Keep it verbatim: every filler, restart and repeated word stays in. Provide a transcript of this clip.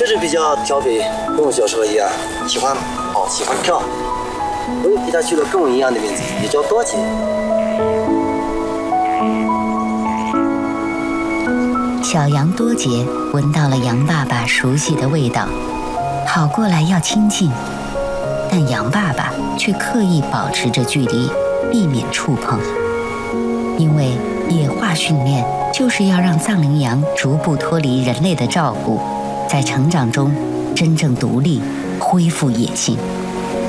确实比较调皮，跟我小时候一样，喜欢跑，喜欢跳。我也比他取了跟我一样的名字，也叫多杰。 小羊多杰闻到了羊爸爸熟悉的味道，跑过来要亲近，但羊爸爸却刻意保持着距离，避免触碰。因为野化训练就是要让藏羚羊逐步脱离人类的照顾，在成长中真正独立，恢复野性。